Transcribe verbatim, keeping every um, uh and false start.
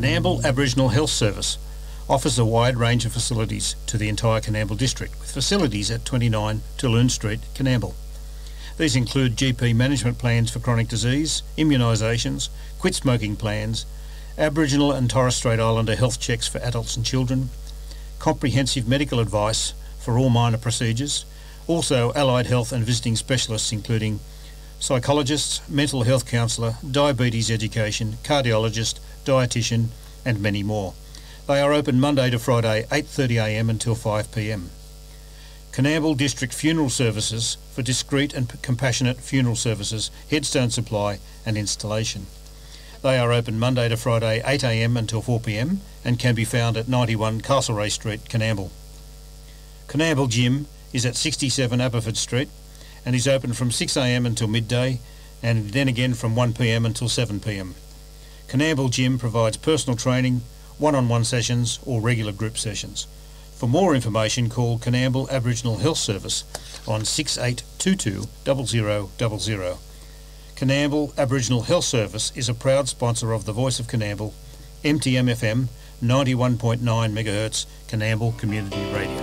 Coonamble Aboriginal Health Service offers a wide range of facilities to the entire Coonamble district, with facilities at twenty-nine Tulloon Street, Coonamble. These include G P management plans for chronic disease, immunisations, quit smoking plans, Aboriginal and Torres Strait Islander health checks for adults and children, comprehensive medical advice for all minor procedures, also allied health and visiting specialists including psychologists, mental health counsellor, diabetes education, cardiologist, dietitian and many more. They are open Monday to Friday eight thirty a m until five p m. Coonamble District Funeral Services for discreet and compassionate funeral services, headstone supply and installation. They are open Monday to Friday eight a m until four p m and can be found at ninety-one Castlereagh Street, Coonamble. Coonamble Gym is at sixty-seven Aberford Street and is open from six a m until midday and then again from one p m until seven p m. Coonamble Gym provides personal training, one-on-one sessions or regular group sessions. For more information, call Coonamble Aboriginal Health Service on six eight two two, zero zero zero zero. Coonamble Aboriginal Health Service is a proud sponsor of the Voice of Coonamble, M T M F M, ninety-one point nine megahertz, Coonamble Community Radio.